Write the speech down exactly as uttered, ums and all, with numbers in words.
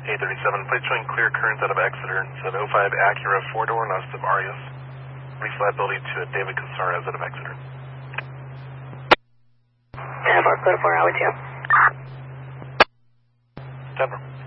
eight thirty-seven, plate showing clear currents out of Exeter. It's at oh five Acura, four-door, north of Arias. Lease liability to David Casares out of Exeter. ten four, clear four, how would you? Denver.